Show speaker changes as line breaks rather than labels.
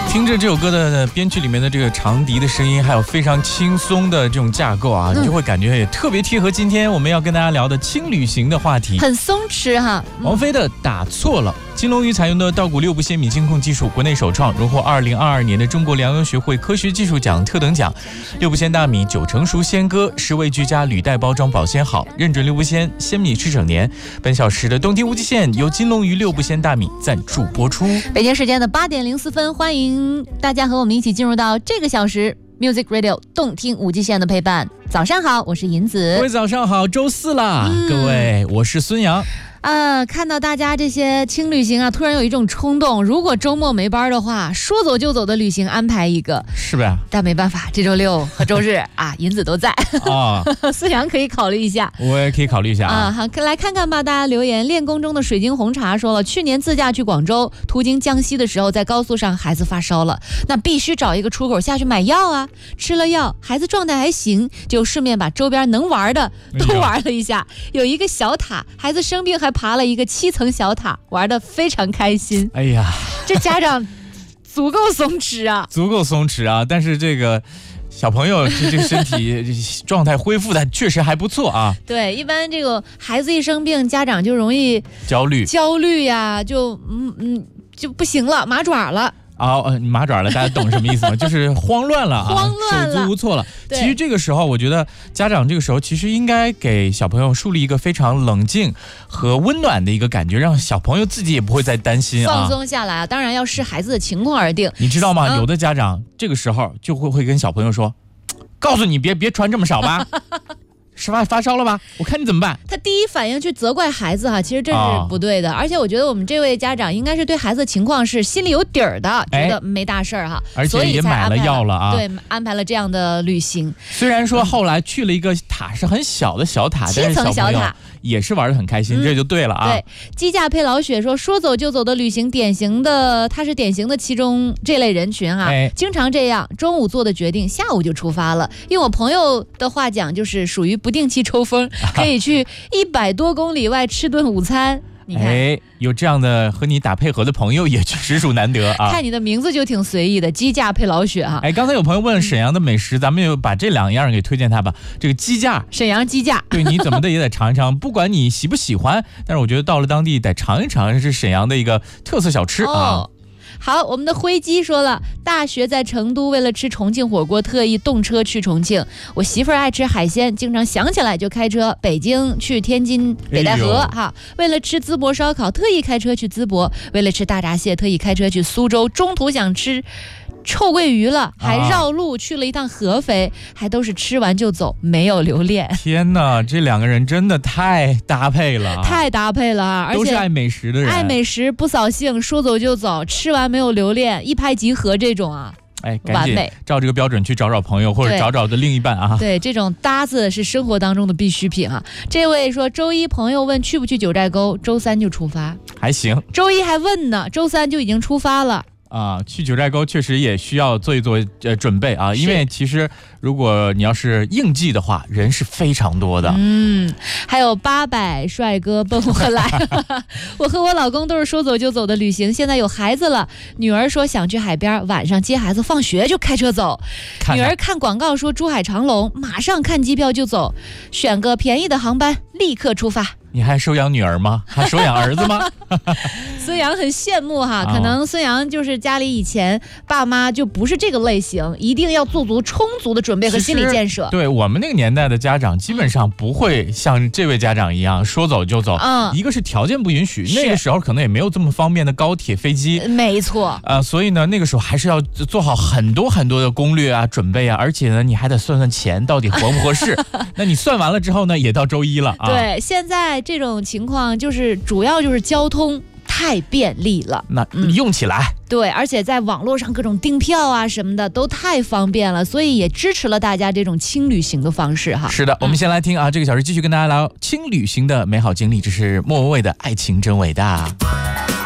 听着这首歌的编曲里面的这个长笛的声音，还有非常轻松的这种架构啊，你就会感觉也特别贴合今天我们要跟大家聊的轻旅行的话题，
很松弛哈。
王菲的打错了。金龙鱼采用的稻谷6步鲜米监控技术，国内首创，荣获2022年的中国粮油学会科学技术奖特等奖。6步鲜大米9成熟鲜割，食味俱佳，履带包装保鲜好，认准6步鲜，鲜米吃整年。本小时的动听无极限由金龙鱼6步鲜大米赞助播出。
北京时间的8点04分，欢迎大家和我们一起进入到这个小时 Music Radio 动听无极限的陪伴。早上好，我是银子。
各位早上好，周四啦，各位，我是孙杨。
看到大家这些轻旅行啊，突然有一种冲动，如果周末没班的话，说走就走的旅行安排一个，
是吧？
但没办法，这周六和周日啊，银子都在啊，孙杨可以考虑一下，
我也可以考虑一下啊。
好，来看看吧，大家留言。练功中的水晶红茶说了，去年自驾去广州，途经江西的时候，在高速上孩子发烧了，那必须找一个出口下去买药啊。吃了药，孩子状态还行，就顺便把周边能玩的都玩了一下。有一个小塔，孩子生病还爬了一个7层小塔，玩得非常开心。
哎呀，
这家长足够松弛啊，
足够松弛啊！但是这个小朋友这个身体状态恢复的确实还不错啊。
对，一般这个孩子一生病，家长就容易
焦虑
呀，就不行了，麻爪了。
麻爪了，大家懂什么意思吗？就是慌乱了啊，手足无措了。其实这个时候，我觉得家长这个时候其实应该给小朋友树立一个非常冷静和温暖的一个感觉，让小朋友自己也不会再担心啊，
放松下来啊。当然要视孩子的情况而定。
你知道吗？有的家长这个时候就会跟小朋友说：“告诉你别穿这么少吧。”是吧？发烧了吧？我看你怎么办？
他第一反应去责怪孩子哈，其实这是不对的。而且我觉得我们这位家长应该是对孩子的情况是心里有底儿的，觉得没大事儿哈，
而且也买了药了啊。
对，安排了这样的旅行。
虽然说后来去了一个塔是很小的小塔
，7层小塔，
也是玩得很开心，这就对了啊。
对，机架配老雪说走就走的旅行，他是典型的其中这类人群哈，经常这样，中午做的决定，下午就出发了。用我朋友的话讲，就是属于不定期抽风。可以去100多公里外吃顿午餐，你看，
有这样的和你打配合的朋友也实属难得啊。
看你的名字就挺随意的，机架配老雪哈。
刚才有朋友问沈阳的美食，咱们就把这2样给推荐他吧。这个鸡架，
沈阳鸡架，
对你怎么的也得尝一尝，不管你喜不喜欢，但是我觉得到了当地得尝一尝，是沈阳的一个特色小吃啊。
好，我们的灰鸡说了，大学在成都，为了吃重庆火锅，特意动车去重庆。我媳妇儿爱吃海鲜，经常想起来就开车。北京去天津北戴河哈，为了吃淄博烧烤，特意开车去淄博；为了吃大闸蟹，特意开车去苏州。中途想吃臭鳜鱼了，还绕路去了一趟合肥，还都是吃完就走，没有留恋。
天哪，这2个人真的太搭配了，
太搭配了啊！而且
都是爱美食的人，
爱美食不扫兴，说走就走，吃完没有留恋，一拍即合这种啊。
赶紧照这个标准去找朋友，或者找的另一半啊。
对，这种搭子是生活当中的必需品啊。这位说，周一朋友问去不去九寨沟，周3就出发，
还行。
周一还问呢，周3就已经出发了。
去九寨沟确实也需要做一做准备啊，因为其实如果你要是应季的话，人是非常多的。
还有800帅哥奔我来，我和我老公都是说走就走的旅行，现在有孩子了，女儿说想去海边，晚上接孩子放学就开车走。女儿看广告说珠海长隆，马上看机票就走，选个便宜的航班立刻出发。
你还收养女儿吗？还收养儿子吗？
孙杨很羡慕哈，可能孙杨就是家里以前爸妈就不是这个类型，一定要做足充足的准备和心理建设。
对，我们那个年代的家长基本上不会像这位家长一样说走就走，一个是条件不允许，那个时候可能也没有这么方便的高铁飞机，
没错
所以呢那个时候还是要做好很多的攻略啊准备啊，而且呢你还得算算钱到底合不合适。那你算完了之后呢，也到周一了啊。
对，现在这种情况就是主要就是交通太便利了，
那用起来。
对，而且在网络上各种订票啊什么的都太方便了，所以也支持了大家这种轻旅行的方式哈。
是的，我们先来听啊，这个小时继续跟大家聊轻旅行的美好经历，这是莫文蔚的《爱情真伟大》。